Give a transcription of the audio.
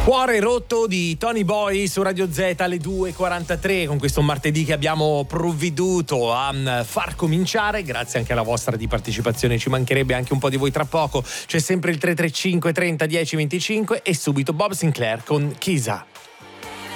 Cuore rotto di Tony Boy su Radio Z alle 2.43, con questo martedì che abbiamo provveduto a far cominciare, grazie anche alla vostra di partecipazione, ci mancherebbe anche un po' di voi tra poco. C'è sempre il 335 30 10 25 e subito Bob Sinclair con Chisa.